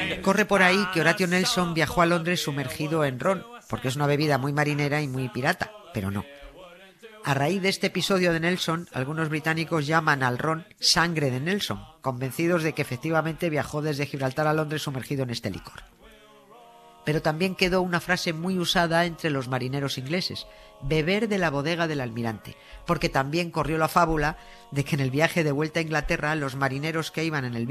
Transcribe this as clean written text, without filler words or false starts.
Corre por ahí que Horatio Nelson viajó a Londres sumergido en ron, porque es una bebida muy marinera y muy pirata, pero no. A raíz de este episodio de Nelson, algunos británicos llaman al ron sangre de Nelson, convencidos de que efectivamente viajó desde Gibraltar a Londres sumergido en este licor. Pero también quedó una frase muy usada entre los marineros ingleses: beber de la bodega del almirante, porque también corrió la fábula de que en el viaje de vuelta a Inglaterra los marineros que iban en el